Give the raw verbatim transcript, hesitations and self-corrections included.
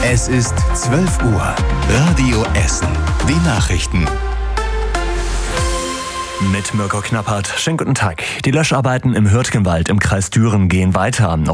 Es ist zwölf Uhr. Radio Essen. Die Nachrichten. Mit Mirko Knappert. Schönen guten Tag. Die Löscharbeiten im Hürtgenwald im Kreis Düren gehen weiter.